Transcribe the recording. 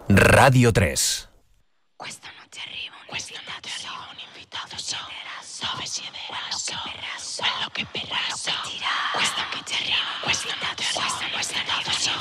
Radio 3. Questa notte arriva un invitato so, dove siederà so, quello che verrà so.